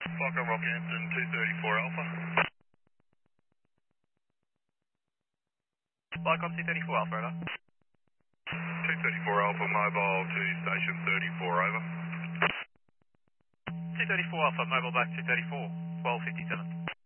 Fokker Rockhampton 234 Alpha. Lycon 234 Alpha, over. 234 Alpha mobile to station 34 over. 234 Alpha, mobile back 234, 1257.